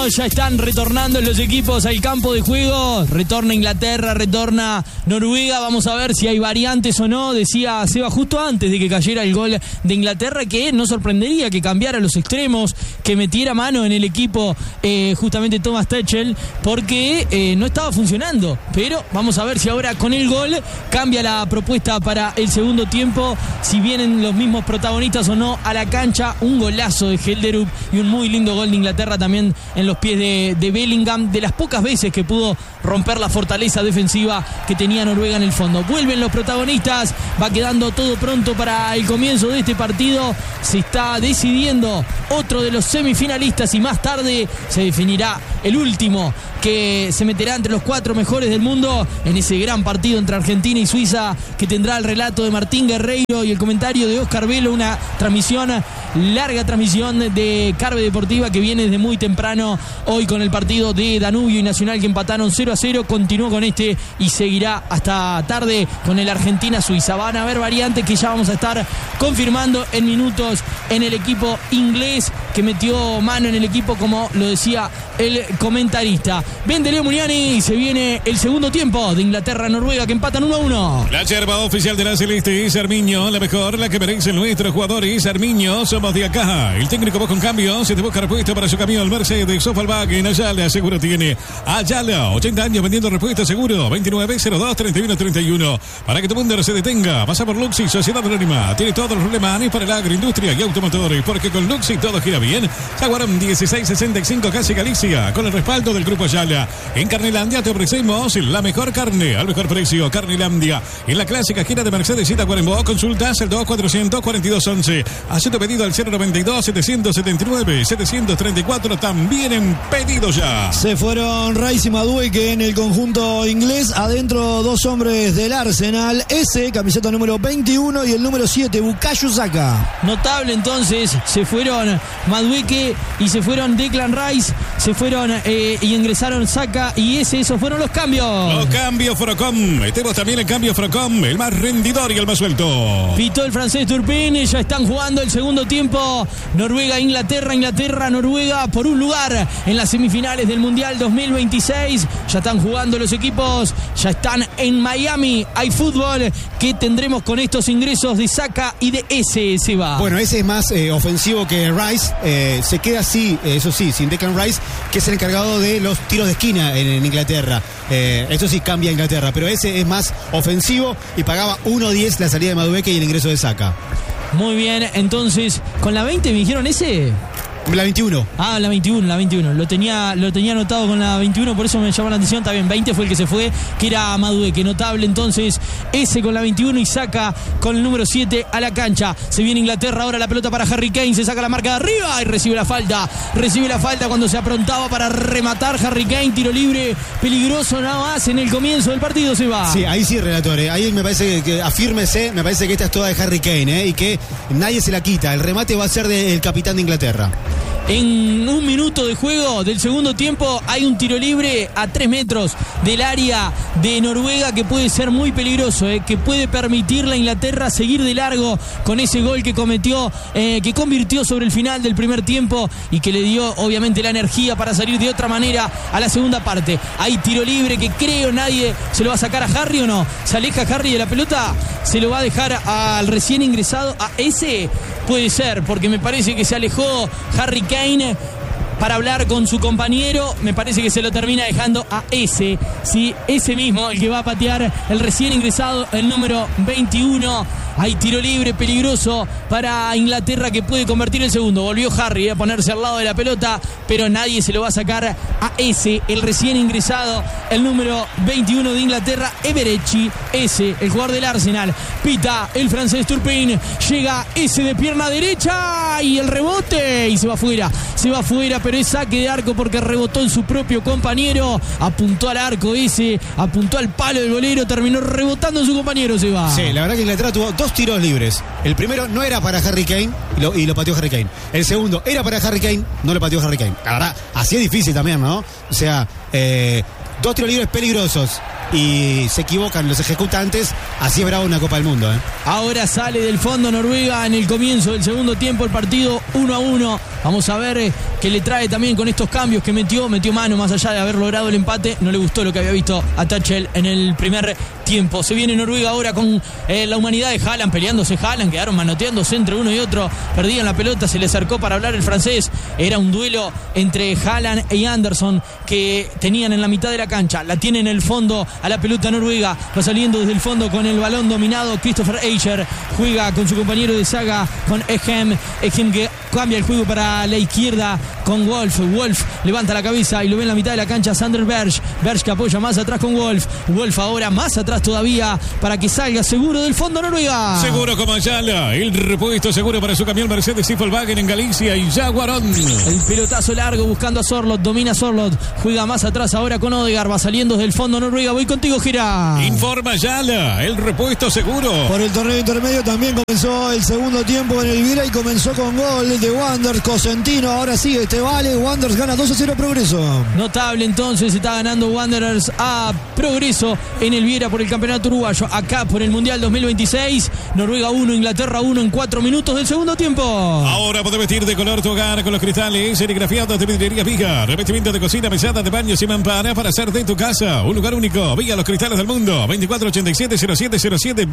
Ya están retornando los equipos al campo de juego. Retorna Inglaterra, retorna Noruega. Vamos a ver si hay variantes o no. Decía Seba justo antes de que cayera el gol de Inglaterra que no sorprendería que cambiara los extremos, que metiera mano en el equipo justamente Thomas Tuchel, porque no estaba funcionando. Pero vamos a ver si ahora con el gol cambia la propuesta para el segundo tiempo, si vienen los mismos protagonistas o no a la cancha. Un golazo de Helderup y un muy lindo gol de Inglaterra también en los pies de Bellingham, de las pocas veces que pudo romper la fortaleza defensiva que tenía Noruega en el fondo. Vuelven los protagonistas, va quedando todo pronto para el comienzo de este partido. Se está decidiendo otro de los semifinalistas y más tarde se definirá el último, que se meterá entre los 4 mejores del mundo en ese gran partido entre Argentina y Suiza, que tendrá el relato de Martín Guerreiro y el comentario de Oscar Velo. Una larga transmisión de Carve Deportiva que viene desde muy temprano hoy con el partido de Danubio y Nacional, que empataron 0-0. Continuó con este y seguirá hasta tarde con el Argentina-Suiza. Van a haber variantes que ya vamos a estar confirmando en minutos en el equipo inglés, que metió mano en el equipo, como lo decía el comentarista. Vende Leo Muniani y se viene el segundo tiempo de Inglaterra-Noruega, que empatan 1-1. La yerba oficial de la Celeste es Armiño, la mejor, la que merecen nuestros jugadores. Armiño, somos de acá. El técnico busca un cambio, se te busca repuesto para su camión Mercedes Volkswagen. Ayala, seguro tiene. Ayala, 80 años vendiendo repuestos seguro. 2902-3131. Para que tu mundo se detenga, pasa por Luxi, Sociedad Anónima. Tiene todos los problemas para la agroindustria y automotores, porque con Luxi todo gira bien. Jaguar 1665, casi Galicia, con el respaldo del Grupo Ayala. En Carnelandia te ofrecemos la mejor carne al mejor precio. Carnelandia, en la clásica gira de Mercedes y Tacuarembó. Consultas el 244211. Haz tu pedido al 092-779-734. También en pedido ya. Se fueron Rice y Madueke en el conjunto inglés. Adentro 2 hombres del Arsenal. Ese, camiseta número 21, y el número 7, Bukayo Saka. Notable entonces, se fueron Madueke y se fueron Declan Rice. Se fueron y ingresaron Saka y esos fueron los cambios. Los cambios Frocom. Metemos también el cambio Frocom, el más rendidor y el más suelto. Pitó el francés Turpin. Ya están jugando el segundo tiempo. Noruega-Inglaterra, Inglaterra-Noruega por un lugar en las semifinales del Mundial 2026. Ya están jugando los equipos, ya están en Miami. Hay fútbol que tendremos con estos ingresos de Saka y de Seba. Bueno, ese es más ofensivo que Rice. Se queda así, eso sí, sin Declan Rice, que es el encargado de los tiros de esquina en Inglaterra. Esto sí cambia a Inglaterra, pero ese es más ofensivo y pagaba 1.10 la salida de Madueke y el ingreso de Saka. Muy bien, entonces, con la 20 me dijeron ese. La 21. Ah, la 21. Lo tenía anotado con la 21, por eso me llamó la atención. Está bien, 20 fue el que se fue, que era Madueke. Notable entonces ese con la 21 y Saka con el número 7 a la cancha. Se viene Inglaterra, ahora la pelota para Harry Kane, se saca la marca de arriba y recibe la falta. Recibe la falta cuando se aprontaba para rematar Harry Kane. Tiro libre peligroso nada más en el comienzo del partido, se va. Sí, ahí sí, relator. Ahí me parece que afírmese, me parece que esta es toda de Harry Kane, y que nadie se la quita. El remate va a ser del capitán de Inglaterra. En 1 minuto de juego del segundo tiempo hay un tiro libre a 3 metros del área de Noruega que puede ser muy peligroso, que puede permitirle a Inglaterra seguir de largo con ese gol que cometió, que convirtió sobre el final del primer tiempo y que le dio obviamente la energía para salir de otra manera a la segunda parte. Hay tiro libre que creo nadie se lo va a sacar a Harry, ¿o no? Se aleja Harry de la pelota, se lo va a dejar al recién ingresado, a ese. Puede ser, porque me parece que se alejó Harry Kane para hablar con su compañero. Me parece que se lo termina dejando a ese. Sí, ese mismo, el que va a patear el recién ingresado, el número 21. Hay tiro libre peligroso para Inglaterra que puede convertir el segundo. Volvió Harry a ponerse al lado de la pelota, pero nadie se lo va a sacar a ese, el recién ingresado, el número 21 de Inglaterra, Eberechi, ese, el jugador del Arsenal. Pita el francés Turpin, llega ese de pierna derecha y el rebote y se va afuera, pero es saque de arco porque rebotó en su propio compañero, apuntó al arco ese, apuntó al palo del golero, terminó rebotando en su compañero, se va. Sí, la verdad que Inglaterra tuvo 2 tiros libres. El primero no era para Harry Kane y lo pateó Harry Kane. El segundo era para Harry Kane, no lo pateó Harry Kane. La verdad, así es difícil también, ¿no? O sea, 2 tiros libres peligrosos y se equivocan los ejecutantes, así es bravo una Copa del Mundo. Ahora sale del fondo Noruega en el comienzo del segundo tiempo, el partido 1-1 Vamos a ver qué le trae también con estos cambios que metió mano más allá de haber logrado el empate. No le gustó lo que había visto a Tuchel en el primer tiempo. Se viene Noruega ahora con la humanidad de Haaland, peleándose Haaland, quedaron manoteándose entre uno y otro, perdían la pelota, se le acercó para hablar el francés. Era un duelo entre Haaland y Anderson que tenían en la mitad de la cancha. La tiene en el fondo a la pelota Noruega, va saliendo desde el fondo con el balón dominado Christopher Eicher, juega con su compañero de saga, con Ehem que cambia el juego para la izquierda con Wolf levanta la cabeza y lo ve en la mitad de la cancha Sander Berge que apoya más atrás con Wolf ahora más atrás todavía para que salga seguro del fondo Noruega. Seguro como Ayala, el repuesto seguro para su camión Mercedes y Volkswagen en Galicia y Jaguarón. El pelotazo largo buscando a Sorloth, domina Sorloth, juega más atrás ahora con Odegaard, va saliendo desde el fondo Noruega. Voy contigo, Gira. Informa Ayala, el repuesto seguro. Por el torneo intermedio también comenzó el segundo tiempo en el Viera y comenzó con gol de Wanderers Cosentino. Ahora sí, vale, Wanderers gana 2-0 Progreso. Notable entonces, está ganando Wanderers a Progreso en el Viera por el campeonato uruguayo. Acá por el Mundial 2026, Noruega 1, Inglaterra 1 en 4 minutos del segundo tiempo. Ahora podés vestir de color tu hogar con los cristales serigrafiados de Vidriería Viga. Revestimiento de cocina, mesada de baños y mamparas para hacer de tu casa un lugar único. Vía Los Cristales del Mundo, 2487-0707,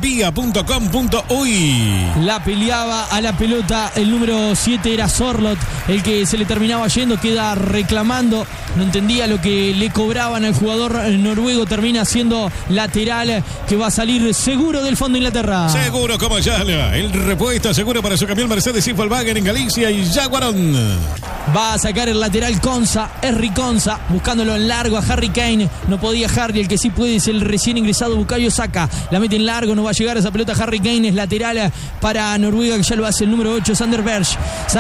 vía.com.uy. La peleaba a la pelota, el número 7 era Sorloth, el que se le terminaba yendo, queda reclamando, no entendía lo que le cobraban al jugador noruego, termina siendo lateral que va a salir seguro del fondo de Inglaterra. Seguro como Ayala, el repuesto seguro para su camión Mercedes y Volkswagen en Galicia y Jaguarón. Va a sacar el lateral Henry Konsa, buscándolo en largo a Harry Kane, no podía Harry, el que sí puede es el recién ingresado Bukayo Saka, la mete en largo, no va a llegar a esa pelota Harry Kane, es lateral para Noruega, que ya lo hace el número 8 Sander Berge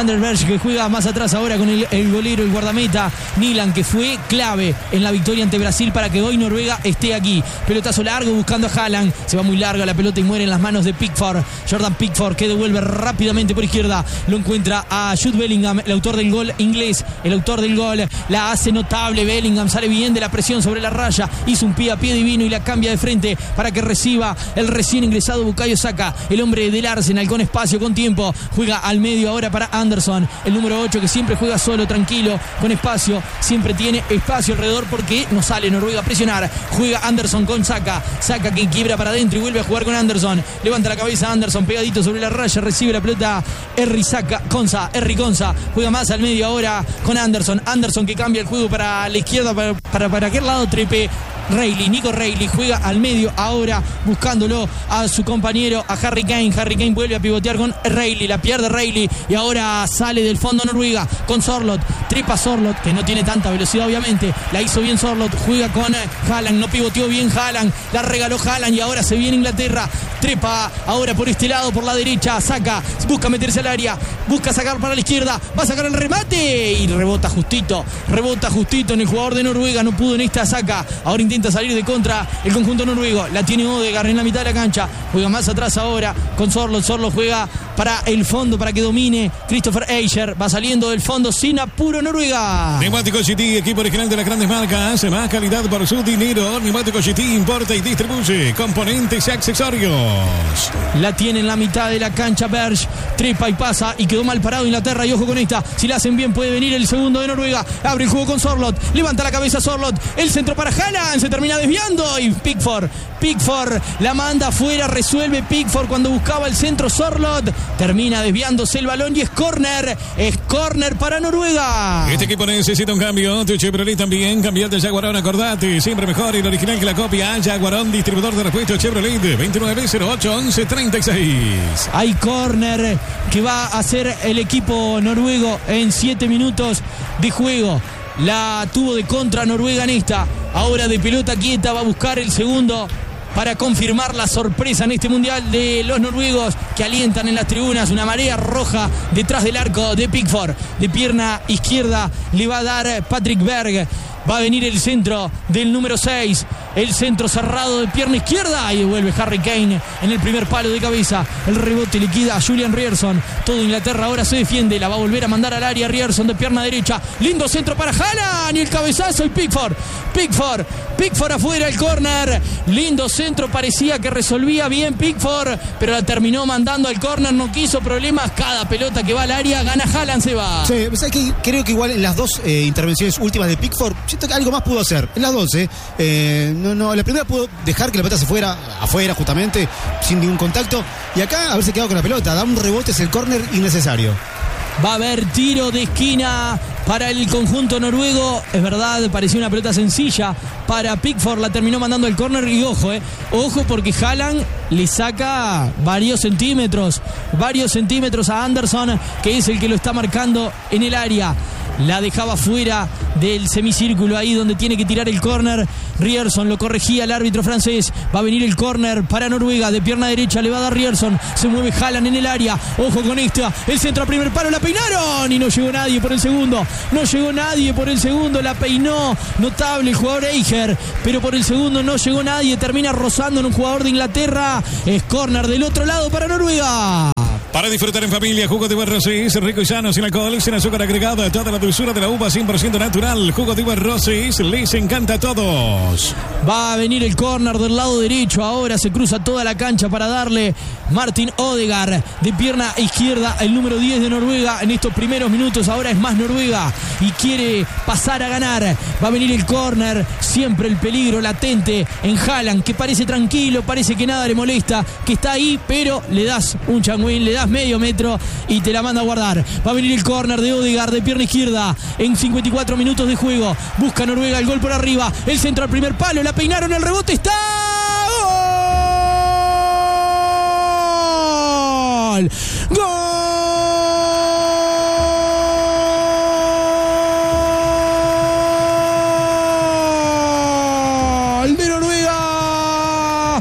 que juega más atrás ahora con el golero, el guardameta Nilan, que fue clave en la victoria ante Brasil para que hoy Noruega esté aquí. Pelotazo largo buscando a Haaland, se va muy larga la pelota y muere en las manos de Pickford, Jordan Pickford, que devuelve rápidamente por izquierda, lo encuentra a Jude Bellingham, el autor del gol inglés, el autor del gol, la hace notable Bellingham, sale bien de la presión sobre la raya, hizo un pie a pie divino y la cambia de frente para que reciba el recién ingresado Bukayo Saka, el hombre del Arsenal, con espacio, con tiempo, juega al medio ahora para Anderson, el número 8 que siempre juega solo, tranquilo, con espacio, siempre tiene espacio alrededor porque no sale Noruega a presionar, juega Anderson con Saka que quiebra para adentro y vuelve a jugar con Anderson, levanta la cabeza Anderson, pegadito sobre la raya, recibe la pelota Henry Konsa, juega más al medio ahora con Anderson que cambia el juego para la izquierda, para aquel lado trepe Nico Reilly juega al medio ahora buscándolo a su compañero, a Harry Kane vuelve a pivotear con Reilly, la pierde Reilly y ahora sale del fondo Noruega con Sorloth, trepa Sorloth, que no tiene tanta velocidad obviamente, la hizo bien Sorloth, juega con Haaland, no pivoteó bien Haaland, la regaló Haaland y ahora se viene Inglaterra, trepa ahora por este lado, por la derecha, saca, busca meterse al área, busca sacar para la izquierda, va a sacar el remate y rebota justito en el jugador de Noruega, no pudo en esta saca, ahora intenta salir de contra el conjunto noruego, la tiene Odegaard en la mitad de la cancha, juega más atrás ahora con Sorloth juega para el fondo para que domine Christopher Eicher, va saliendo del fondo sin apuro Noruega. Neumáticos GT, equipo original de las grandes marcas, más calidad por su dinero. Neumáticos GT importa y distribuye componentes y accesorios. La tiene en la mitad de la cancha Berge, trepa y pasa y quedó mal parado Inglaterra y ojo con esta, si la hacen bien puede venir el segundo de Noruega, abre el juego con Sorloth, levanta la cabeza Sorloth, el centro para Haaland, se termina desviando y Pickford la manda afuera, resuelve Pickford cuando buscaba el centro Sorloth, termina desviándose el balón y es córner para Noruega. Este equipo necesita un cambio, tu Chevrolet también, cambiate a Jaguarón, acordate, siempre mejor y el original que la copia, Jaguarón, distribuidor de repuestos Chevrolet, 29081136. Hay córner que va a hacer el equipo noruego en 7 minutos de juego. La tuvo de contra Noruega en esta. Ahora de pelota quieta va a buscar el segundo para confirmar la sorpresa en este mundial de los noruegos que alientan en las tribunas. Una marea roja detrás del arco de Pickford. De pierna izquierda le va a dar Patrick Berg. Va a venir el centro del número 6. El centro cerrado de pierna izquierda y devuelve Harry Kane en el primer palo de cabeza. El rebote liquida a Julian Ryerson. Todo Inglaterra ahora se defiende. La va a volver a mandar al área Ryerson de pierna derecha. Lindo centro para Haaland y el cabezazo y Pickford afuera, el córner. Lindo centro, parecía que resolvía bien Pickford, pero la terminó mandando al córner, no quiso problemas. Cada pelota que va al área gana Haaland, se va. Sí, ¿sabes qué? Creo que igual en las dos intervenciones últimas de Pickford, siento que algo más pudo hacer. En las dos, la primera pudo dejar que la pelota se fuera afuera justamente, sin ningún contacto, y acá haberse quedado con la pelota, da un rebote, es el córner innecesario. Va a haber tiro de esquina para el conjunto noruego. Es verdad, parecía una pelota sencilla para Pickford, la terminó mandando el córner y ojo porque Haaland le saca varios centímetros a Anderson, que es el que lo está marcando en el área. La dejaba fuera del semicírculo, ahí donde tiene que tirar el córner. Ryerson lo corregía el árbitro francés. Va a venir el córner para Noruega. De pierna derecha le va a dar Ryerson. Se mueve Haaland en el área. Ojo con esta. El centro a primer palo. La peinaron y no llegó nadie por el segundo. La peinó. Notable el jugador Eicher. Pero por el segundo no llegó nadie. Termina rozando en un jugador de Inglaterra. Es córner del otro lado para Noruega. Para disfrutar en familia, jugo de uva Rosys, rico y sano, sin alcohol, sin azúcar agregada, toda la dulzura de la uva 100% natural. Jugo de uva Rosys, les encanta a todos. Va a venir el córner del lado derecho, ahora se cruza toda la cancha para darle Martin Odegaard de pierna izquierda, el número 10 de Noruega. En estos primeros minutos ahora es más Noruega y quiere pasar a ganar. Va a venir el córner, siempre el peligro latente en Haaland, que parece tranquilo, parece que nada le molesta, que está ahí, pero le das un changüín, le das medio metro y te la manda a guardar. Va a venir el córner de Odegaard de pierna izquierda en 54 minutos de juego. Busca Noruega el gol por arriba, el centro al primer palo, la peinaron, el rebote está... ¡Gol! ¡Gol de Noruega!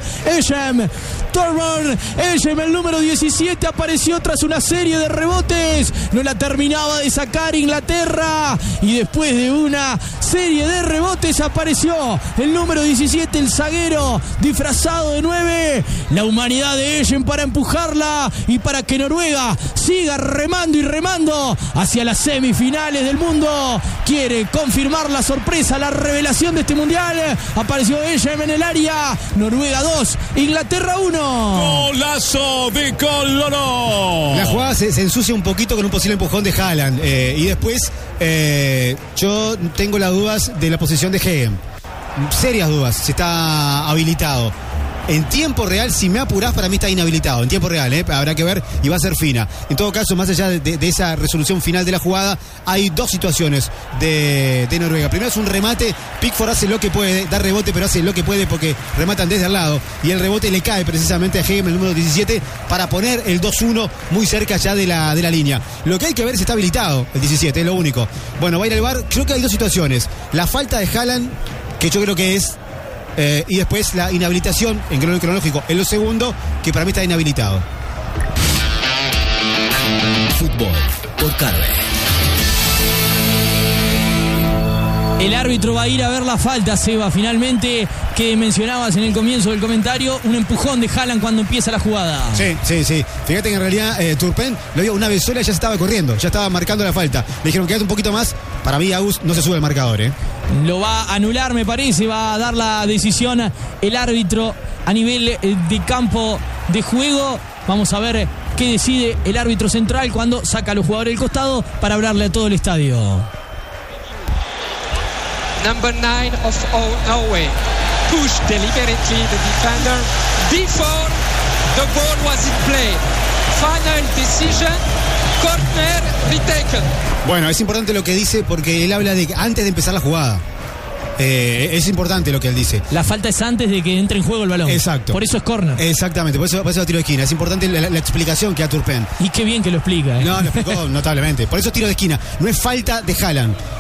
Ejem, el número 17, apareció tras una serie de rebotes. No la terminaba de sacar Inglaterra. Y después de una serie de rebotes apareció el número 17, el zaguero, disfrazado de 9. La humanidad de Ejem para empujarla y para que Noruega siga remando y remando hacia las semifinales del mundo. Quiere confirmar la sorpresa, la revelación de este mundial. Apareció Ejem en el área. Noruega 2, Inglaterra 1. Golazo de Coloró. La jugada se ensucia un poquito con un posible empujón de Haaland. Y después yo tengo las dudas de la posición de Ejem. Serias dudas, si está habilitado. En tiempo real, si me apurás, para mí está inhabilitado. En tiempo real, habrá que ver y va a ser fina. En todo caso, más allá de esa resolución final de la jugada, hay dos situaciones de Noruega. Primero es un remate. Pickford hace lo que puede, da rebote, pero hace lo que puede porque rematan desde al lado. Y el rebote le cae precisamente a Ejem, el número 17, para poner el 2-1 muy cerca ya de la línea. Lo que hay que ver es si está habilitado el 17, es lo único. Bueno, va a ir al VAR. Creo que hay dos situaciones. La falta de Haaland, que yo creo que es... y después la inhabilitación en cronológico en lo segundo, que para mí está inhabilitado. Fútbol por Carve. El árbitro va a ir a ver la falta, Seba, finalmente, que mencionabas en el comienzo del comentario, un empujón de Haaland cuando empieza la jugada. Sí. Fíjate que en realidad Turpin lo vio una vez sola y ya se estaba corriendo, ya estaba marcando la falta. Le dijeron, quédate un poquito más. Para mí, Agus no se sube el marcador, Lo va a anular, me parece, va a dar la decisión el árbitro a nivel de campo de juego. Vamos a ver qué decide el árbitro central cuando saca a los jugadores del costado para hablarle a todo el estadio. Number 9 of Norway pushed deliberately the defender before the ball was in play. Final decision, corner retaken. Bueno, es importante lo que dice porque él habla de antes de empezar la jugada. Es importante lo que él dice. La falta es antes de que entre en juego el balón. Exacto. Por eso es córner. Exactamente, por eso tiro de esquina. Es importante la explicación que da Turpin. Y qué bien que lo explica. No, lo explicó notablemente. Por eso tiro de esquina. No es falta de Haaland.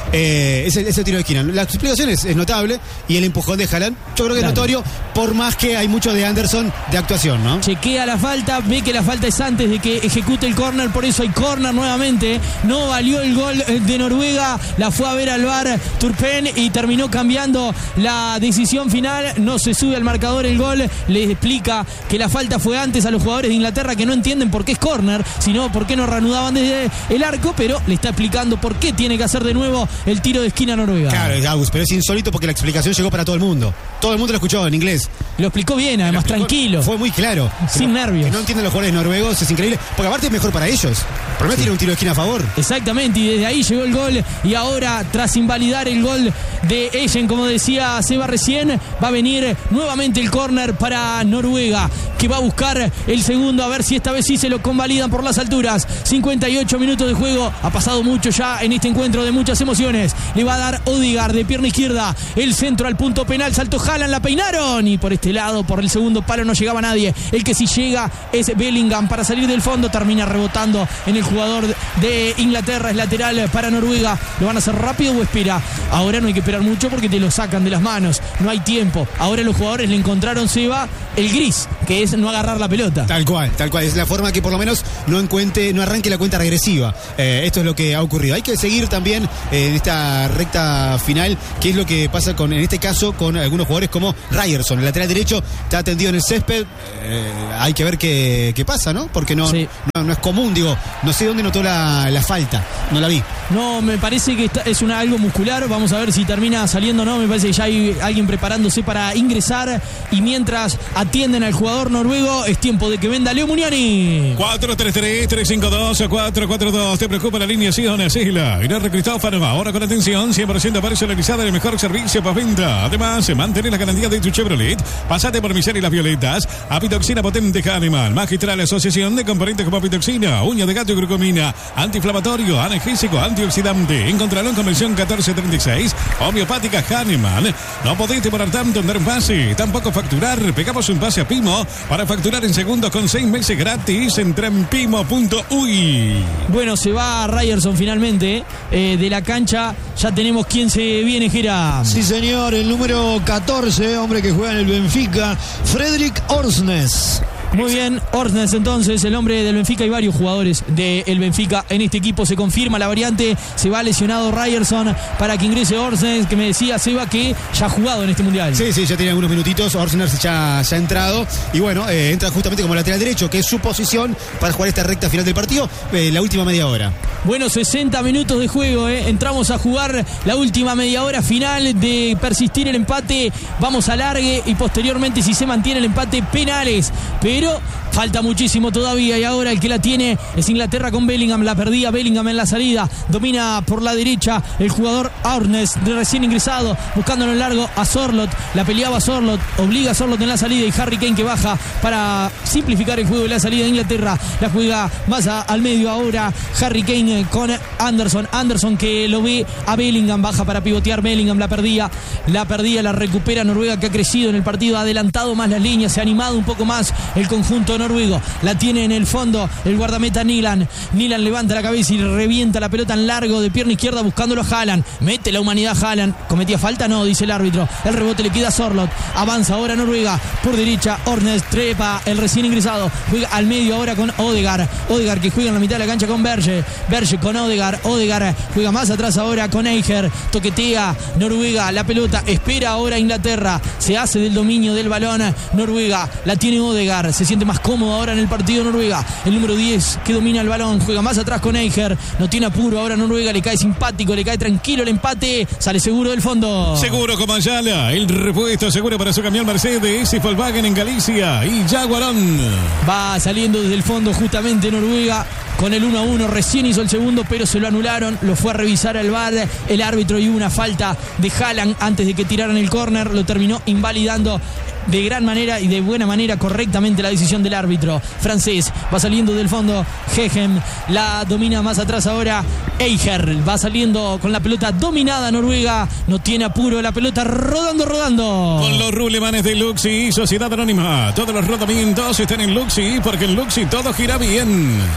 ese tiro de esquina. La explicación es notable y el empujón de Haaland yo creo que es notorio, por más que hay mucho de Anderson de actuación, ¿no? Chequea la falta, ve que la falta es antes de que ejecute el córner, por eso hay córner nuevamente. No valió el gol de Noruega, la fue a ver al VAR Turpen y terminó cambiando la decisión final. No se sube al marcador el gol, le explica que la falta fue antes a los jugadores de Inglaterra, que no entienden por qué es córner, sino por qué no reanudaban desde el arco, pero le está explicando por qué tiene que hacer de nuevo el tiro de esquina Noruega. Claro, Agus, pero es insólito porque la explicación llegó para todo el mundo. Todo el mundo lo escuchó en inglés. Lo explicó bien, además, tranquilo. Fue muy claro. Sin nervios. Que no entienden los jugadores noruegos, es increíble. Porque aparte es mejor para ellos. Por lo menos tiene un tiro de esquina a favor. Exactamente, y desde ahí llegó el gol. Y ahora, tras invalidar el gol de Ejen, como decía Seba recién, va a venir nuevamente el córner para Noruega, que va a buscar el segundo, a ver si esta vez sí se lo convalidan por las alturas. 58 minutos de juego. Ha pasado mucho ya en este encuentro de muchas emociones. Le va a dar Odegaard de pierna izquierda. El centro al punto penal. Saltó Haaland, la peinaron. Y por este lado, por el segundo palo, no llegaba nadie. El que sí llega es Bellingham para salir del fondo. Termina rebotando en el jugador de Inglaterra. Es lateral para Noruega. ¿Lo van a hacer rápido o espera? Ahora no hay que esperar mucho porque te lo sacan de las manos. No hay tiempo. Ahora los jugadores le encontraron, Seba, el gris, que es no agarrar la pelota. Tal cual. Es la forma que por lo menos no arranque la cuenta regresiva. Esto es lo que ha ocurrido. Hay que seguir también en esta recta final, qué es lo que pasa en este caso con algunos jugadores como Ryerson, el lateral derecho, está tendido en el césped. Hay que ver qué pasa, ¿no? Porque no es común, digo, no sé dónde notó la falta, no la vi. No, me parece que es algo muscular. Vamos a ver si termina saliendo o no. Me parece que ya hay alguien preparándose para ingresar. Y mientras atienden al jugador noruego, es tiempo de que venda Leo Muniani. 4-3-3-3-5-2-4-4-2. Te preocupa la alineación, Sigla. Irá Cristófano, ahora con atención, 100% personalizada, el mejor servicio para venta. Además, mantener la garantía de tu Chevrolet. Pásate por Michelle y Las Violetas. Apitoxina potente Hahnemann. Magistral asociación de componentes como apitoxina, uña de gato y glucomina, antiinflamatorio, analgésico, antioxidante. Encontrarlo en Convención 1436. Homeopática Hahnemann. No podés demorar tanto en dar un pase, tampoco facturar. Pegamos un pase a Pimo para facturar en segundos con 6 meses gratis. Entra en pimo.uy. Bueno, se va Ryerson finalmente de la cancha. Ya tenemos quién se viene, Gira. Sí, señor, el número 14, hombre que juega en el Benfica, Fredrik Orsnes. Muy bien, Orsnes entonces, el hombre del Benfica. Hay varios jugadores del Benfica en este equipo. Se confirma la variante, se va lesionado Ryerson para que ingrese Orsnes, que me decía Seba que ya ha jugado en este mundial. Sí, ya tiene algunos minutitos. Orsnes ya ha entrado y bueno, entra justamente como lateral derecho, que es su posición para jugar esta recta final del partido, la última media hora. Bueno, 60 minutos de juego, entramos a jugar la última media hora final. De persistir el empate, vamos a alargue y posteriormente, si se mantiene el empate, penales. Pero falta muchísimo todavía y ahora el que la tiene es Inglaterra con Bellingham. La perdía Bellingham en la salida. Domina por la derecha el jugador Orsnes, recién ingresado, buscándolo en largo a Sorloth. La peleaba Sorloth, obliga a Sorloth en la salida y Harry Kane que baja para simplificar el juego de la salida de Inglaterra. La juega más al medio ahora Harry Kane con Anderson. Anderson que lo ve a Bellingham, baja para pivotear Bellingham. La perdía, la recupera Noruega, que ha crecido en el partido, ha adelantado más las líneas, se ha animado un poco más el conjunto noruego. La tiene en el fondo el guardameta Nilan levanta la cabeza y revienta la pelota en largo de pierna izquierda buscándolo a Haaland. Mete la humanidad Haaland. ¿Cometía falta? No, dice el árbitro. El rebote le queda a Sorloth. Avanza ahora Noruega por derecha. Orsnes trepa el recién ingresado. Juega al medio ahora con Odegaard que juega en la mitad de la cancha con Berge con Odegaard juega más atrás ahora con Eicher. Toquetea Noruega la pelota. Espera ahora Inglaterra. Se hace del dominio del balón Noruega. La tiene Odegaard. Se siente más cómodo ahora en el partido Noruega. El número 10 que domina el balón. Juega más atrás con Eicher. No tiene apuro ahora Noruega. Le cae simpático, le cae tranquilo el empate. Sale seguro del fondo. Seguro como Ayala. El repuesto seguro para su camión Mercedes y Volkswagen en Galicia. Y Jaguarón. Va saliendo desde el fondo justamente Noruega. Con el 1-1 recién hizo el segundo, pero se lo anularon. Lo fue a revisar al VAR el árbitro y hubo una falta de Haaland antes de que tiraran el córner. Lo terminó invalidando de gran manera y de buena manera, correctamente, la decisión del árbitro francés. Va saliendo del fondo Hegem, la domina más atrás ahora Eicher. Va saliendo con la pelota dominada Noruega. No tiene apuro, la pelota rodando. Con los rulemanes de Luxi, Sociedad Anónima. Todos los rodamientos están en Luxi, porque en Luxi todo gira bien. De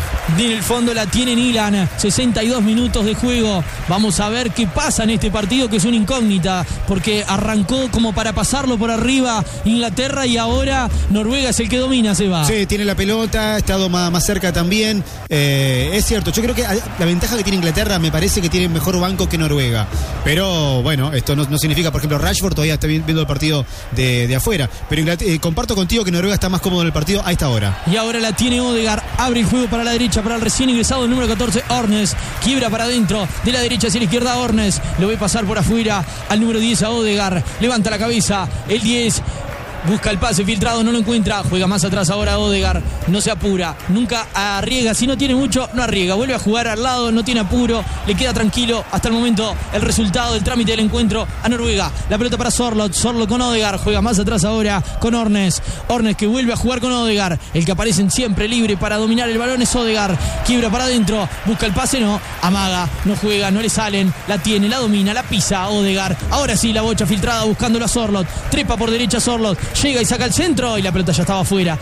en el fondo la tiene Nilan. 62 minutos de juego. Vamos a ver qué pasa en este partido, que es una incógnita, porque arrancó como para pasarlo por arriba Inglaterra y ahora Noruega es el que domina, Seba. Sí, tiene la pelota, ha estado más cerca también. Es cierto, yo creo que la ventaja que tiene Inglaterra me parece que tiene mejor banco que Noruega. Pero bueno, esto no significa, por ejemplo, Rashford todavía está viendo el partido de afuera. Pero comparto contigo que Noruega está más cómodo en el partido a esta hora. Y ahora la tiene Odegaard, abre el juego para la derecha, para el recién ingresado el número 14, Ornes, quiebra para adentro, de la derecha hacia la izquierda Ornes, lo ve pasar por afuera al número 10 a Odegaard, levanta la cabeza, el 10... busca el pase filtrado, no lo encuentra, juega más atrás ahora Odegaard, no se apura, nunca arriesga, si no tiene mucho, no arriesga, vuelve a jugar al lado, no tiene apuro, le queda tranquilo hasta el momento el resultado del trámite del encuentro a Noruega. La pelota para Sorloth con Odegaard, juega más atrás ahora con Ornes que vuelve a jugar con Odegaard, el que aparece siempre libre para dominar el balón es Odegaard, quiebra para adentro, busca el pase, no, amaga, no juega, no le salen, la tiene, la domina, la pisa Odegaard, ahora sí la bocha filtrada buscándolo a Sorloth, trepa por derecha Sorloth, llega y saca el centro y la pelota ya estaba afuera.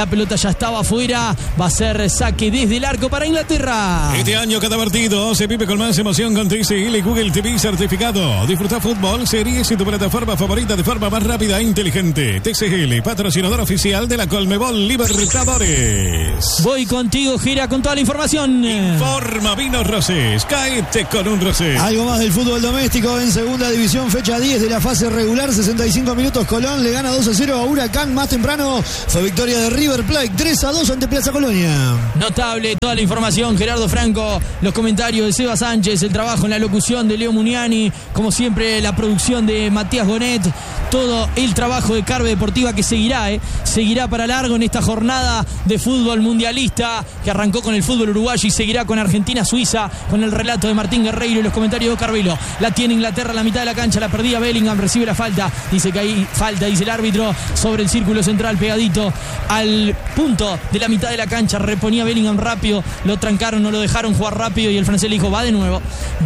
Va a ser saque desde el arco para Inglaterra. Este año cada partido se vive con más emoción con TCL y Google TV certificado. Disfruta fútbol, series y tu plataforma favorita de forma más rápida e inteligente. TCL, patrocinador oficial de la Conmebol Libertadores. Voy contigo, Gira, con toda la información. Informa Vinos Roses. Cáete con un rosé. Algo más del fútbol doméstico en segunda división, fecha 10 de la fase regular, 65 minutos. Colón le gana 2-0 a Huracán. Más temprano fue victoria de River Plate 3-2 ante Plaza Colonia. Notable toda la información, Gerardo Franco, los comentarios de Seba Sánchez, el trabajo en la locución de Leo Muniani, como siempre la producción de Matías Gonet, todo el trabajo de Carve Deportiva que seguirá para largo en esta jornada de fútbol mundialista que arrancó con el fútbol uruguayo y seguirá con Argentina-Suiza, con el relato de Martín Guerreiro y los comentarios de Oscar Velo. La tiene Inglaterra en la mitad de la cancha, la perdía Bellingham, recibe la falta, dice que hay falta, dice el árbitro, sobre el círculo central pegadito al punto de la mitad de la cancha, reponía Bellingham rápido, lo trancaron, no lo dejaron jugar rápido y el francés le dijo va de nuevo,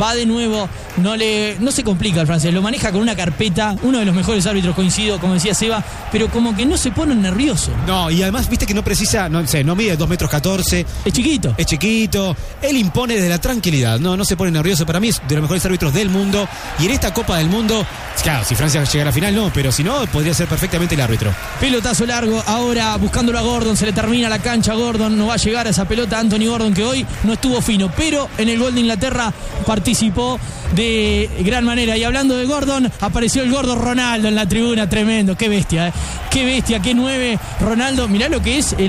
no se complica el francés, lo maneja con una carpeta, uno de los mejores árbitros, coincido, como decía Seba, pero como que no se pone nervioso. No, y además viste que no precisa, no mide 2,14 metros, es chiquito, él impone desde la tranquilidad, no se pone nervioso, para mí es de los mejores árbitros del mundo, y en esta Copa del Mundo, claro, si Francia llega a la final no, pero si no, podría ser perfectamente el árbitro. Pelotazo largo, ahora buscándolo a Gordon, se le termina la cancha a Gordon, no va a llegar a esa pelota Anthony Gordon, que hoy no estuvo fino, pero en el gol de Inglaterra participó de gran manera. Y hablando de Gordon, apareció el gordo Ronaldo en la tribuna, tremendo, qué bestia, qué 9 Ronaldo, mirá lo que es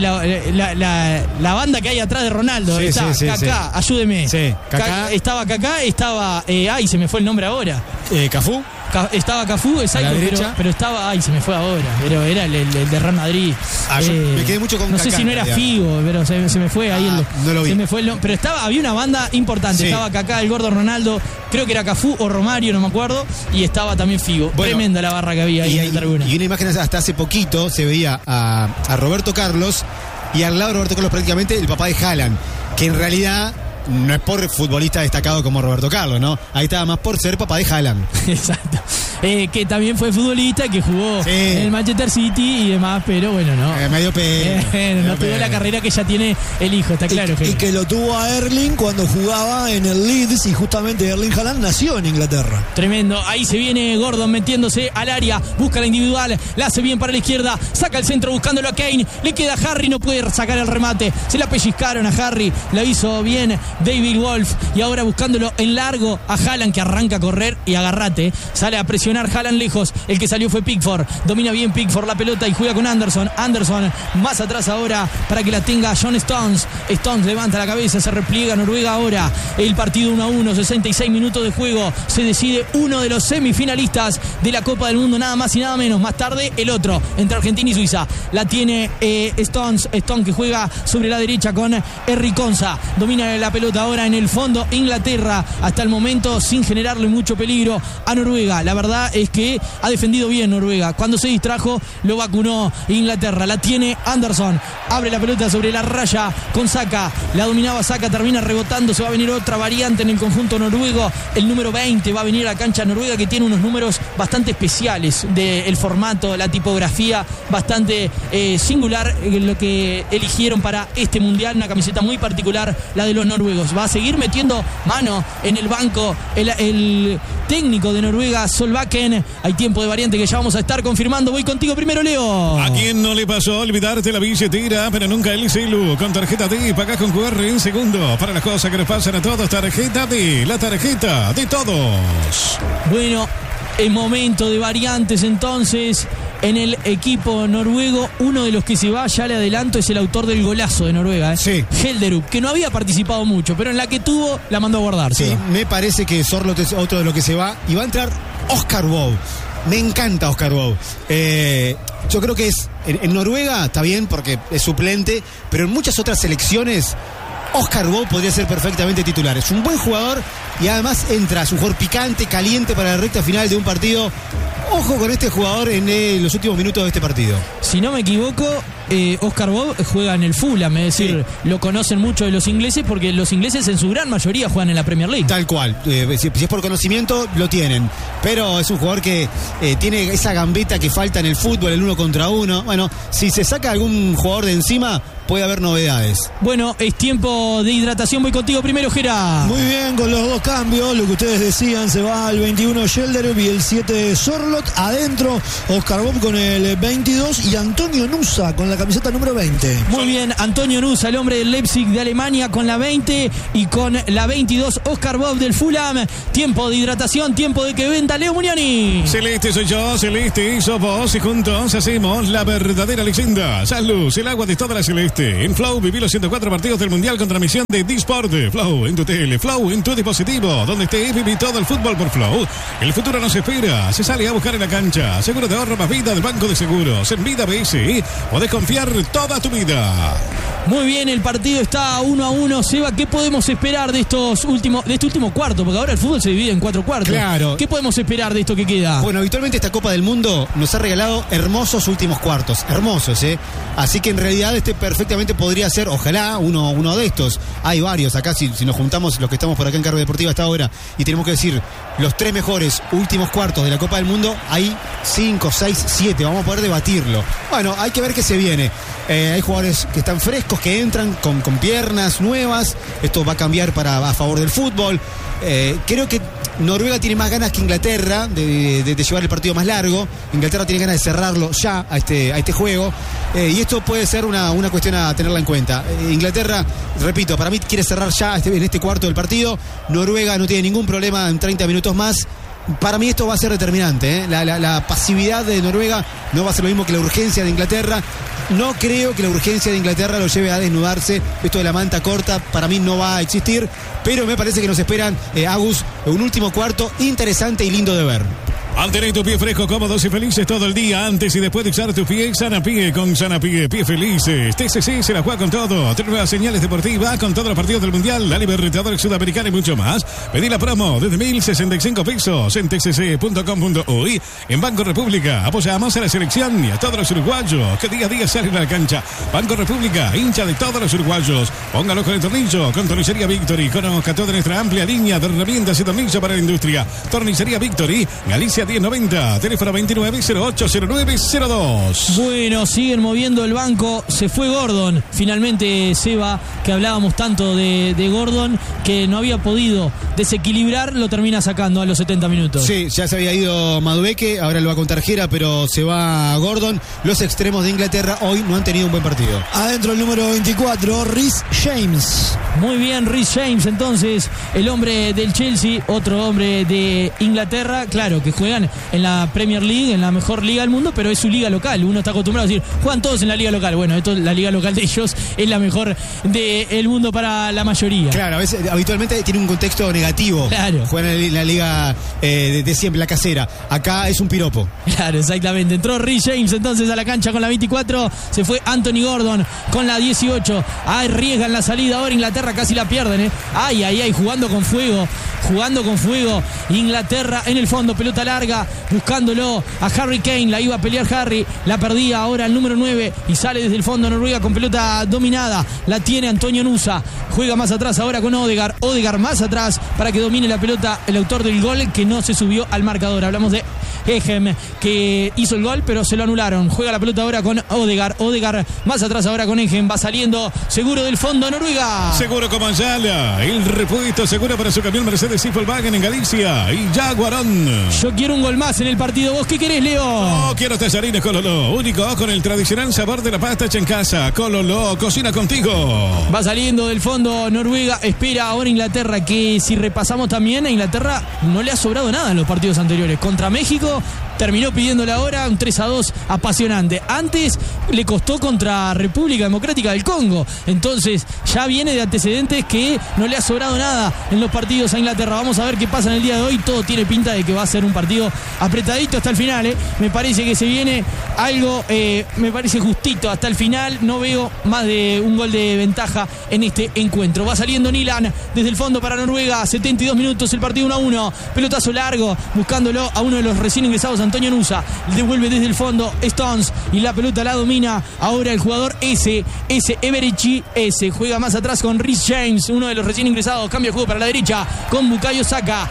la banda que hay atrás de Ronaldo. Sí, está sí, Kaká, sí. Ayúdeme. Sí, Kaká. Estaba Kaká, estaba se me fue el nombre ahora. Cafú. Estaba Cafú, exacto, pero estaba, se me fue ahora, pero era el de Real Madrid. Yo me quedé mucho con no Kaká, sé si no era Figo, pero se me fue ahí no lo vi. se me fue pero había una banda importante, sí. Estaba Kaká, el gordo Ronaldo, creo que era Cafú o Romario, no me acuerdo, y estaba también Figo. Bueno, tremenda la barra que había ahí en la tribuna. Y una imagen hasta hace poquito se veía a Roberto Carlos y al lado de Roberto Carlos prácticamente el papá de Haaland, que en realidad no es por futbolista destacado como Roberto Carlos, ¿no? Ahí estaba más por ser papá de Haaland. Exacto. Que también fue futbolista, que jugó en el Manchester City y demás, pero bueno, no. Medio pelo. No tuvo la carrera que ya tiene el hijo, está claro. Y que lo tuvo a Erling cuando jugaba en el Leeds, y justamente Erling Haaland nació en Inglaterra. Tremendo. Ahí se viene Gordon metiéndose al área, busca la individual, la hace bien para la izquierda, saca el centro buscándolo a Kane, le queda a Harry, no puede sacar el remate, se la pellizcaron a Harry, la hizo bien David Wolf, y ahora buscándolo en largo a Haaland, que arranca a correr y agarrate, sale a presionar Haaland lejos, el que salió fue Pickford, domina bien Pickford la pelota y juega con Anderson más atrás ahora para que la tenga John Stones levanta la cabeza, se repliega Noruega ahora, el partido 1-1, 66 minutos de juego, se decide uno de los semifinalistas de la Copa del Mundo, nada más y nada menos, más tarde el otro, entre Argentina y Suiza, la tiene Stone que juega sobre la derecha con Henry Konsa, domina la pelota pelota ahora en el fondo. Inglaterra hasta el momento sin generarle mucho peligro a Noruega. La verdad es que ha defendido bien Noruega. Cuando se distrajo lo vacunó Inglaterra. La tiene Anderson. Abre la pelota sobre la raya con Saka. La dominaba Saka, termina rebotando. Se va a venir otra variante en el conjunto noruego. El número 20 va a venir a la cancha noruega, que tiene unos números bastante especiales del formato, la tipografía bastante singular, lo que eligieron para este mundial. Una camiseta muy particular, la de los noruegos. Va a seguir metiendo mano en el banco el técnico de Noruega, Solbakken. Hay tiempo de variante que ya vamos a estar confirmando. Voy contigo primero, Leo. ¿A quién no le pasó olvidarte la billetera, pero nunca el celu? Con tarjeta D, pagás con QR en segundo. Para las cosas que nos pasan a todos, tarjeta D, la tarjeta de todos. Bueno, el momento de variantes entonces en el equipo noruego. Uno de los que se va, ya le adelanto, es el autor del golazo de Noruega, Sí. Helderup, que no había participado mucho, pero en la que tuvo la mandó a guardar. Sí, me parece que Sorloth es otro de los que se va y va a entrar Oscar Bow. Me encanta Oscar Bow. Yo creo que es en Noruega está bien porque es suplente, pero en muchas otras selecciones Oscar Bow podría ser perfectamente titular. Es un buen jugador y además entra, es un jugador picante, caliente para la recta final de un partido. Ojo con este jugador en los últimos minutos de este partido. Si no me equivoco, Oscar Bob juega en el Fulham, es decir, lo conocen mucho de los ingleses porque los ingleses en su gran mayoría juegan en la Premier League. Tal cual, si es por conocimiento lo tienen, pero es un jugador que tiene esa gambeta que falta en el fútbol, el 1 contra 1. Bueno, si se saca algún jugador de encima puede haber novedades. Bueno, es tiempo de hidratación. Voy contigo primero, Gera. Muy bien, con los dos cambios, lo que ustedes decían, se va al 21 Helderup y el 7 Sorloth. Adentro, Oscar Bob con el 22 y Antonio Nusa con la camiseta número 20. Muy bien, Antonio Nusa, el hombre del Leipzig de Alemania, con la 20 y con la 22 Oscar Bob del Fulham. Tiempo de hidratación, tiempo de que venda Leo Mugnani. Celeste soy yo, celeste sos vos y juntos hacemos la verdadera leyenda. Salud, el agua de toda la celeste. En Flow viví los 104 partidos del Mundial con transmisión de Disport. Flow en tu tele, Flow en tu dispositivo. Donde estés, viví todo el fútbol por Flow. El futuro nos espera, se sale a buscar en la cancha. Seguro de ahorro más vida del Banco de Seguros. En Vida BS podés confiar toda tu vida. Muy bien, el partido está 1-1. Seba, ¿qué podemos esperar de este último cuarto? Porque ahora el fútbol se divide en 4 cuartos. Claro. ¿Qué podemos esperar de esto que queda? Bueno, habitualmente esta Copa del Mundo nos ha regalado hermosos últimos cuartos. Hermosos, ¿eh? Así que en realidad este perfectamente podría ser, ojalá, uno de estos. Hay varios acá, si nos juntamos los que estamos por acá en Carve Deportiva hasta ahora y tenemos que decir los 3 mejores últimos cuartos de la Copa del Mundo, hay 5, 6, 7. Vamos a poder debatirlo. Bueno, hay que ver qué se viene. Hay jugadores que están frescos, que entran con piernas nuevas. Esto va a cambiar a favor del fútbol. Creo que Noruega tiene más ganas que Inglaterra de llevar el partido más largo. Inglaterra tiene ganas de cerrarlo ya a este juego. Y esto puede ser una cuestión a tenerla en cuenta. Inglaterra, repito, para mí quiere cerrar ya en este cuarto del partido. Noruega no tiene ningún problema en 30 minutos más. Para mí esto va a ser determinante, ¿eh? La pasividad de Noruega no va a ser lo mismo que la urgencia de Inglaterra. No creo que la urgencia de Inglaterra lo lleve a desnudarse. Esto de la manta corta para mí no va a existir. Pero me parece que nos esperan, Agus, un último cuarto interesante y lindo de ver. Mantener tu pie fresco, cómodos y felices todo el día. Antes y después de usar tu pie, Sanapie con Sanapie, pie felices. TCC se la juega con todo. 3 nuevas señales deportivas con todos los partidos del Mundial, la Libertadores Sudamericana y mucho más. Pedí la promo desde 1.065 pesos en tcc.com.uy. En Banco República apoyamos a la selección y a todos los uruguayos que día a día salen a la cancha. Banco República, hincha de todos los uruguayos. Póngalo con el tornillo, con Tornicería Victory. Conozca toda nuestra amplia línea de herramientas y tornillo para la industria. Tornicería Victory, Galicia 1090, teléfono 29080902. Bueno, siguen moviendo el banco. Se fue Gordon. Finalmente, Seba, que hablábamos tanto de Gordon, que no había podido desequilibrar, lo termina sacando a los 70 minutos. Sí, ya se había ido Madueke, ahora lo va con Tarjera, pero se va Gordon. Los extremos de Inglaterra hoy no han tenido un buen partido. Adentro el número 24, Reece James. Muy bien, Reece James, entonces, el hombre del Chelsea, otro hombre de Inglaterra, claro, que juegan juegan en la Premier League, en la mejor liga del mundo, pero es su liga local. Uno está acostumbrado a decir, juegan todos en la liga local. Bueno, la liga local de ellos es la mejor del mundo para la mayoría. Claro, a veces habitualmente tiene un contexto negativo. Claro. Juegan en la liga de siempre, la casera. Acá es un piropo. Claro, exactamente. Entró Rhys James entonces a la cancha con la 24. Se fue Anthony Gordon con la 18. Arriesgan la salida ahora. Inglaterra casi la pierden, Ay, jugando con fuego. Inglaterra en el fondo, pelota larga, buscándolo a Harry Kane. La iba a pelear Harry, la perdía ahora el número 9 y sale desde el fondo Noruega con pelota dominada. La tiene Antonio Nusa. Juega más atrás ahora con Odegaard más atrás para que domine la pelota el autor del gol, que no se subió al marcador. Hablamos de Ejem, que hizo el gol pero se lo anularon. Juega la pelota ahora con Odegaard más atrás ahora con Ejem. Va saliendo seguro del fondo Noruega. Seguro como Ayala, el repuesto seguro para su camión Mercedes y Volkswagen en Galicia y Jaguarón. Yo quiero un gol más en el partido. ¿Vos qué querés, Leo? No, quiero tallarines Cololó, único con el tradicional sabor de la pasta hecha en casa. Cololó, cocina contigo. Va saliendo del fondo Noruega. Espera ahora Inglaterra, que si repasamos también, a Inglaterra no le ha sobrado nada en los partidos anteriores. Contra México terminó pidiéndole ahora un 3-2 apasionante. Antes le costó contra República Democrática del Congo. Entonces ya viene de antecedentes que no le ha sobrado nada en los partidos a Inglaterra. Vamos a ver qué pasa en el día de hoy. Todo tiene pinta de que va a ser un partido apretadito hasta el final. Me parece que se viene algo, me parece justito hasta el final. No veo más de un gol de ventaja en este encuentro. Va saliendo Nilan desde el fondo para Noruega. 72 minutos, el partido 1-1. Pelotazo largo, buscándolo a uno de los recién ingresados, Antonio Nusa. Devuelve desde el fondo Stones y la pelota la domina ahora el jugador Eberechi. Juega más atrás con Rhys James, uno de los recién ingresados. Cambia el juego para la derecha con Bukayo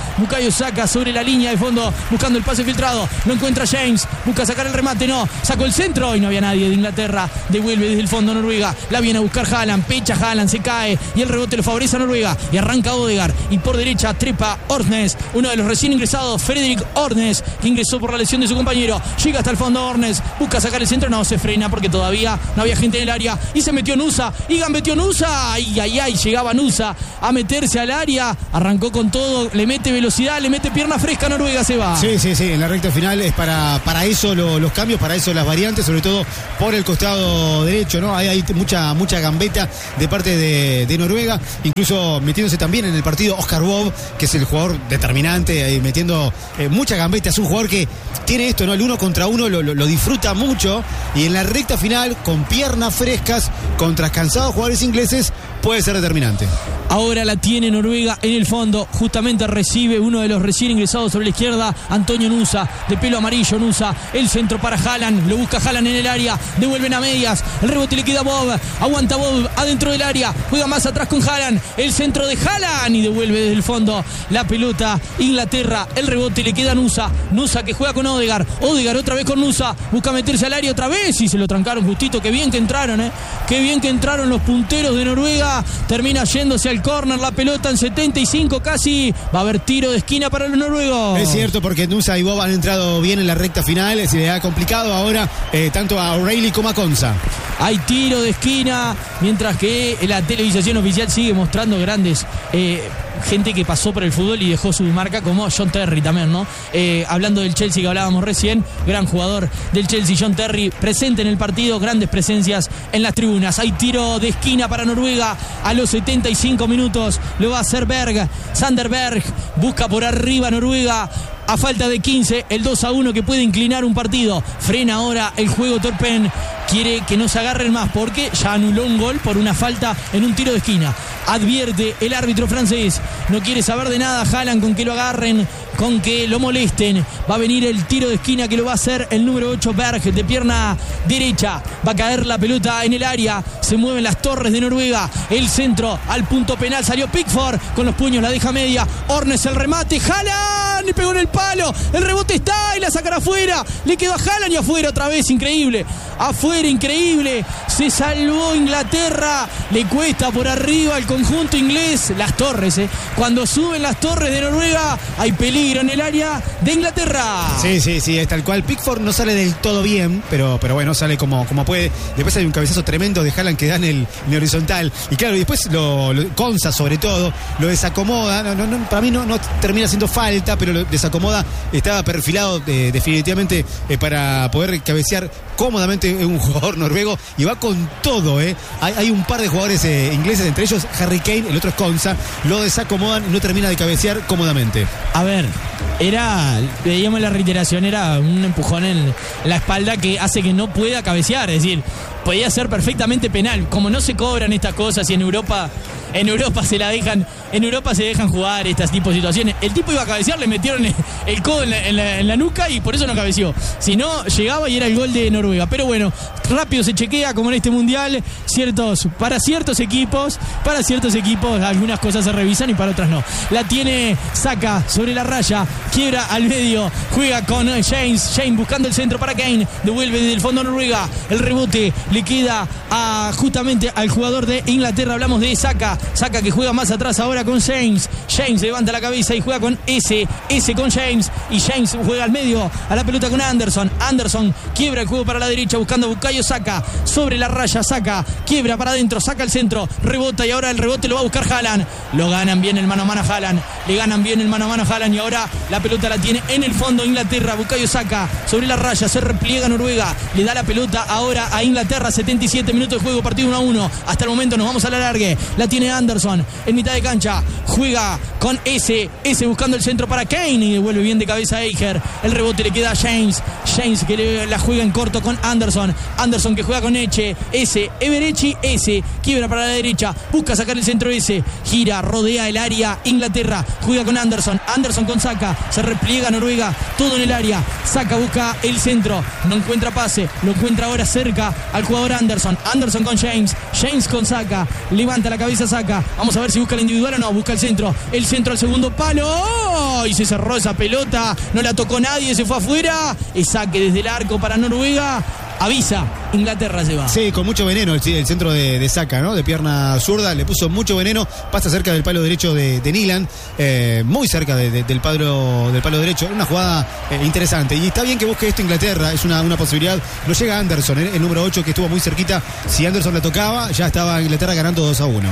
Saka sobre la línea de fondo, buscando el pase filtrado. No encuentra James, busca sacar el remate, no, sacó el centro y no había nadie de Inglaterra. Devuelve desde el fondo Noruega, la viene a buscar Haaland, pecha Haaland, se cae y el rebote lo favorece a Noruega y arranca Odegaard y por derecha trepa Ornes, uno de los recién ingresados, Fredrik Ornes, que ingresó por la lesión de su compañero. Llega hasta el fondo Ornes, busca sacar el centro, no, se frena porque todavía no había gente en el área y se metió Nusa y gambeteó Nusa. Llegaba Nusa a meterse al área, arrancó con todo, le mete velocidad, le mete pierna fresca a Noruega, se va. Sí, en la recta final es para eso los cambios, para eso las variantes, sobre todo por el costado derecho, ¿no? Hay mucha gambeta de parte de Noruega, incluso metiéndose también en el partido Oscar Bob, que es el jugador determinante, metiendo mucha gambeta. Es un jugador que tiene esto, ¿no? El uno contra uno lo disfruta mucho y en la recta final, con piernas frescas contra cansados jugadores ingleses, puede ser determinante. Ahora la tiene Noruega en el fondo, justamente recibe uno de los recién ingresados sobre la izquierda, Antonio Nusa, de pelo amarillo Nusa, el centro para Haaland, lo busca Haaland en el área, devuelven a medias, el rebote le queda a Bob, aguanta Bob adentro del área, juega más atrás con Haaland, el centro de Haaland y devuelve desde el fondo la pelota Inglaterra, el rebote le queda a Nusa que juega con Odegaard otra vez con Nusa, busca meterse al área otra vez y se lo trancaron justito. Qué bien que entraron los punteros de Noruega. Termina yéndose al córner la pelota en 75 casi. Va a haber tiro de esquina para los noruegos. Es cierto, porque Nusa y Bob han entrado bien en la recta final. Se le ha complicado ahora tanto a O'Reilly como a Konsa. Hay tiro de esquina, mientras que la televisación oficial sigue mostrando grandes gente que pasó por el fútbol y dejó su marca, como John Terry también, ¿no? Hablando del Chelsea que hablábamos recién, gran jugador del Chelsea, John Terry, presente en el partido, grandes presencias en las tribunas. Hay tiro de esquina para Noruega a los 75 minutos, lo va a hacer Sander Berg, busca por arriba Noruega. A falta de 15, el 2-1 que puede inclinar un partido. Frena ahora el juego Torpen. Quiere que no se agarren más porque ya anuló un gol por una falta en un tiro de esquina. Advierte el árbitro francés. No quiere saber de nada Haaland con que lo agarren, con que lo molesten. Va a venir el tiro de esquina que lo va a hacer el número 8 Berg, de pierna derecha. Va a caer la pelota en el área. Se mueven las torres de Noruega. El centro al punto penal. Salió Pickford con los puños, la deja media. Ornes el remate. Haaland le pegó en el palo. El rebote está y la sacan afuera. Le quedó a Haaland y afuera otra vez. Increíble. Afuera, increíble. Se salvó Inglaterra. Le cuesta por arriba al conjunto inglés. Las torres, Cuando suben las torres de Noruega hay peligro. peligro en el área de Inglaterra. Sí, es tal cual. Pickford no sale del todo bien, pero bueno, sale como puede. Después hay un cabezazo tremendo de Haaland que da en el horizontal. Y claro, y después lo Konsa sobre todo, lo desacomoda. Para mí no termina haciendo falta, pero lo desacomoda. Estaba perfilado definitivamente para poder cabecear cómodamente un jugador noruego y va con todo. Hay un par de jugadores ingleses, entre ellos Harry Kane, el otro es Konsa, lo desacomodan y no termina de cabecear cómodamente. A ver, veíamos la reiteración, era un empujón en la espalda que hace que no pueda cabecear, es decir, podía ser perfectamente penal. Como no se cobran estas cosas y en Europa se dejan jugar estas tipos de situaciones. El tipo iba a cabecear, le metieron el codo en la nuca y por eso no cabeció. Si no, llegaba y era el gol de Noruega. Pero bueno, rápido se chequea, como en este mundial, para ciertos equipos algunas cosas se revisan y para otras no. La tiene Saka sobre la raya, quiebra al medio, juega con James buscando el centro para Kane, devuelve desde el fondo Noruega, el rebote le queda justamente al jugador de Inglaterra. Hablamos de Saka que juega más atrás ahora con James levanta la cabeza y juega con S con James, y James juega al medio a la pelota con Anderson quiebra el juego para la derecha buscando a Bukayo Saka sobre la raya, Saka quiebra para adentro, saca el centro, rebota y ahora el rebote lo va a buscar Haaland, lo ganan bien el mano a mano a Haaland, le ganan bien el mano a mano a Haaland y ahora la pelota la tiene en el fondo Inglaterra. Bukayo Saka sobre la raya, se repliega Noruega, le da la pelota ahora a Inglaterra. 77 minutos de juego, partido 1-1 hasta el momento, nos vamos a la largue, la tiene Anderson en mitad de cancha, juega con S buscando el centro para Kane y devuelve bien de cabeza a Eicher, el rebote le queda a James que la juega en corto con Anderson que juega con Everechi, quiebra para la derecha, busca sacar el centro, gira, rodea el área Inglaterra, juega con Anderson con Saka, se repliega Noruega, todo en el área, Saka busca el centro, no encuentra pase, lo encuentra ahora cerca al jugador Anderson con James con Saka, levanta la cabeza Saka, vamos a ver si busca el individual o no, busca el centro al segundo palo, y se cerró esa pelota, no la tocó nadie, se fue afuera, y saque desde el arco para Noruega. Avisa, Inglaterra se va. Sí, con mucho veneno el centro de Saka, ¿no? De pierna zurda, le puso mucho veneno, pasa cerca del palo derecho de Nyland, muy cerca del palo derecho. Una jugada interesante. Y está bien que busque esto Inglaterra, es una posibilidad. No llega Anderson, el número 8, que estuvo muy cerquita. Si Anderson le tocaba, ya estaba Inglaterra ganando 2-1.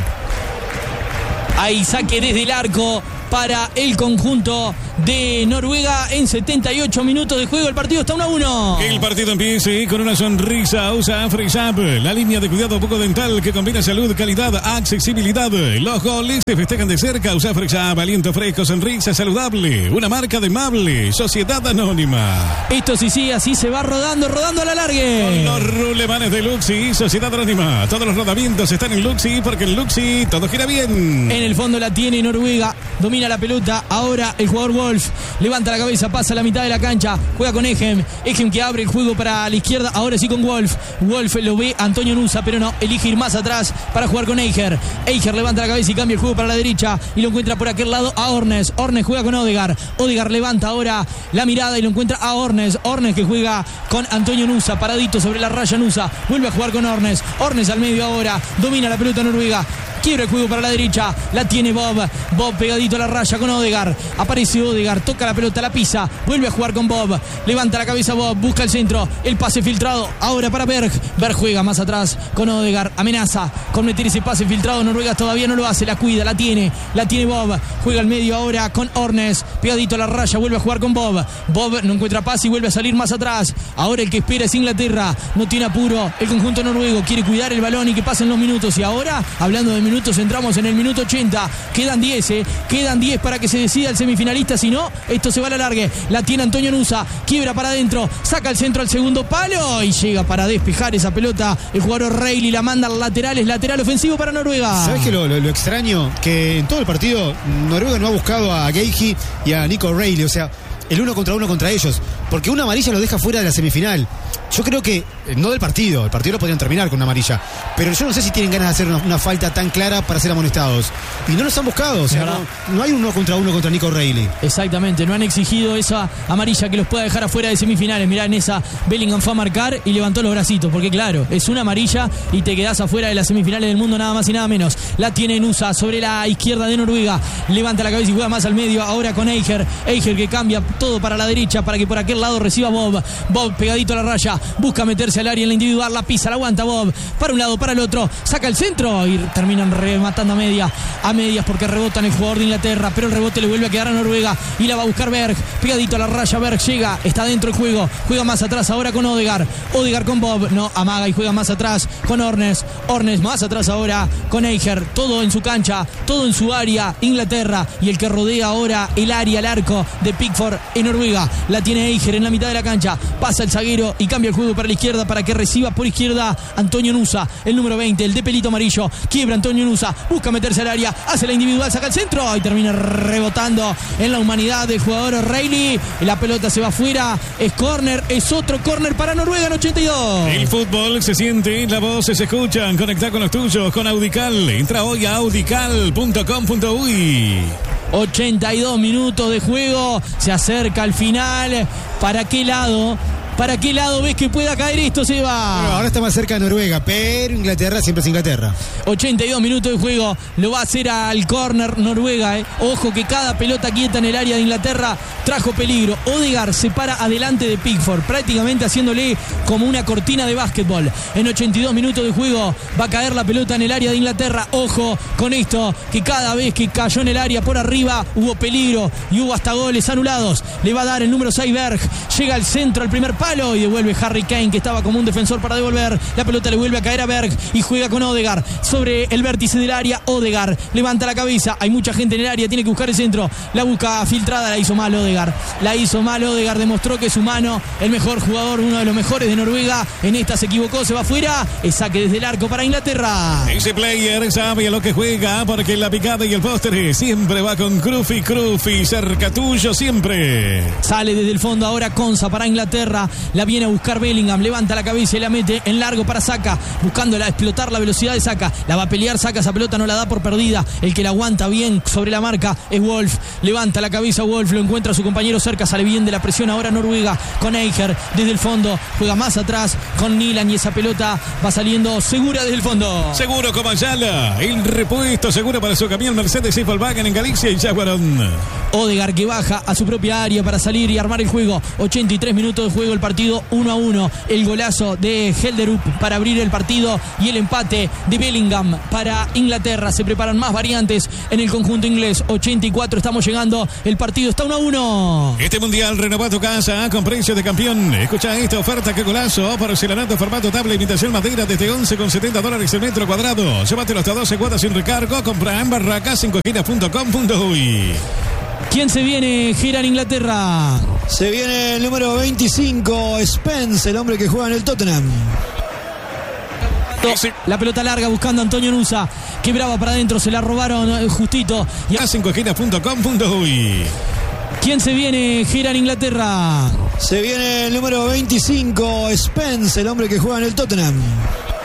Ahí saque desde el arco para el conjunto de Noruega en 78 minutos de juego. El partido está 1-1. El partido empieza con una sonrisa. Usa FreeShop, la línea de cuidado bucodental que combina salud, calidad, accesibilidad. Los goles se festejan de cerca. Usa FreeShop, aliento fresco, sonrisa saludable. Una marca de Mable, Sociedad Anónima. Esto sí, así se va rodando a la largue. Con los rulemanes de Luxi, Sociedad Anónima. Todos los rodamientos están en Luxi, porque en Luxi todo gira bien. En el fondo la tiene Noruega, domina la pelota, ahora el jugador Wolf, levanta la cabeza, pasa a la mitad de la cancha, juega con Egem que abre el juego para la izquierda, ahora sí con Wolf lo ve Antonio Nusa, pero no, elige ir más atrás para jugar con Eicher levanta la cabeza y cambia el juego para la derecha y lo encuentra por aquel lado a Ornes juega con Odegaard levanta ahora la mirada y lo encuentra a Ornes que juega con Antonio Nusa, paradito sobre la raya. Nusa vuelve a jugar con Ornes al medio ahora, domina la pelota Noruega, quiebra el juego para la derecha, la tiene Bob pegadito a la raya con Odegaard, aparece Odegaard, toca la pelota, la pisa, vuelve a jugar con Bob, levanta la cabeza Bob, busca el centro, el pase filtrado ahora para Berg juega más atrás con Odegaard, amenaza con meter ese pase filtrado, Noruega todavía no lo hace, la cuida, la tiene Bob, juega al medio ahora con Ornes, pegadito a la raya, vuelve a jugar con Bob no encuentra pase y vuelve a salir más atrás, ahora el que espera es Inglaterra, no tiene apuro el conjunto noruego, quiere cuidar el balón y que pasen los minutos, y ahora, hablando de minutos, entramos en el minuto 80, quedan 10 para que se decida el semifinalista, si no, esto se va a la largue, la tiene Antonio Nusa, quiebra para adentro, saca el centro al segundo palo y llega para despejar esa pelota, el jugador Reilly la manda al lateral, es lateral ofensivo para Noruega. ¿Sabes qué lo extraño? Que en todo el partido Noruega no ha buscado a Geiji y a Nico Reilly, o sea, el uno contra ellos, porque una amarilla lo deja fuera de la semifinal. yo creo que, no del partido, el partido lo podrían terminar con una amarilla, pero yo no sé si tienen ganas de hacer una falta tan clara para ser amonestados. Y no los han buscado, o sea, no hay uno contra Nico Reilly. Exactamente, no han exigido esa amarilla que los pueda dejar afuera de semifinales. Mirá, en esa Bellingham fue a marcar y levantó los bracitos, porque claro, es una amarilla y te quedás afuera de las semifinales del mundo, nada más y nada menos. La tiene Nusa sobre la izquierda de Noruega, levanta la cabeza y juega más al medio, ahora con Eiger que cambia todo para la derecha para que por aquel lado reciba Bob pegadito a la raya, busca meterse al área en la individual, la pisa, la aguanta Bob, para un lado, para el otro, saca el centro y terminan rematando a medias porque rebota en el jugador de Inglaterra, pero el rebote le vuelve a quedar a Noruega y la va a buscar Berg, pegadito a la raya, Berg llega, está dentro del juego, juega más atrás ahora con Odegaard con Bob, no, amaga y juega más atrás con Ornes más atrás ahora con Eiger, todo en su cancha, todo en su área, Inglaterra, y el que rodea ahora el área, el arco de Pickford en Noruega, la tiene Eiger en la mitad de la cancha, pasa el zaguero y cambia el juego para la izquierda para que reciba por izquierda Antonio Nusa, el número 20, el de pelito amarillo, quiebra Antonio Nusa, busca meterse al área, hace la individual, saca el centro y termina rebotando en la humanidad del jugador Reilly, la pelota se va afuera, es córner, es otro córner para Noruega en 82. El fútbol se siente, las voces se escuchan, conecta con los tuyos, con Audical, entra hoy a audical.com.uy. 82 minutos de juego, se acerca al final. ¿Para qué lado ves que pueda caer esto, Seba? Bueno, ahora está más cerca de Noruega, pero Inglaterra siempre es Inglaterra. 82 minutos de juego, lo va a hacer al córner Noruega. Ojo que cada pelota quieta en el área de Inglaterra trajo peligro. Odegaard se para adelante de Pickford, prácticamente haciéndole como una cortina de básquetbol. En 82 minutos de juego va a caer la pelota en el área de Inglaterra. Ojo con esto, que cada vez que cayó en el área por arriba hubo peligro y hubo hasta goles anulados. Le va a dar el número 6 Berg, llega al centro, al primer palo y devuelve Harry Kane, que estaba como un defensor para devolver. La pelota le vuelve a caer a Berg y juega con Odegaard sobre el vértice del área. Odegaard levanta la cabeza, hay mucha gente en el área, tiene que buscar el centro, la busca filtrada, la hizo mal Odegaard, demostró que es humano, el mejor jugador, uno de los mejores de Noruega. En esta se equivocó, se va afuera, es saque desde el arco para Inglaterra. Ese player sabe a lo que juega, porque la picada y el postre siempre va con Crufi, cerca tuyo siempre. Sale desde el fondo ahora Konsa para Inglaterra, la viene a buscar Bellingham, levanta la cabeza y la mete en largo para Saka, buscándola explotar la velocidad de Saka, la va a pelear Saka, esa pelota no la da por perdida, el que la aguanta bien sobre la marca es Wolf, levanta la cabeza Wolf, lo encuentra a su compañero cerca, sale bien de la presión ahora Noruega con Eiger desde el fondo, juega más atrás con Nilan y esa pelota va saliendo segura desde el fondo. Seguro como Ayala, el repuesto seguro para su camión Mercedes y Volkswagen en Galicia y Jaguarón. Odegaard que baja a su propia área para salir y armar el juego. 83 minutos de juego, el partido 1-1. El golazo de Helderup para abrir el partido y el empate de Bellingham para Inglaterra. Se preparan más variantes en el conjunto inglés. 84, estamos llegando. El partido está 1-1. Este mundial renovó tu casa con precios de campeón. Escucha esta oferta, que golazo. Porcelanato formato tabla, imitación madera desde $11,70 el metro cuadrado. Llévatelo hasta 12 cuotas sin recargo. Compra en barracas5esquinas.com.uy. ¿Quién se viene, Gira, en Inglaterra? Se viene el número 25, Spence, el hombre que juega en el Tottenham. La pelota larga buscando a Antonio Nusa, quebraba para adentro, se la robaron justito. Y a 5esquinas.com.uy. ¿Quién se viene, Gira, en Inglaterra? Se viene el número 25, Spence, el hombre que juega en el Tottenham.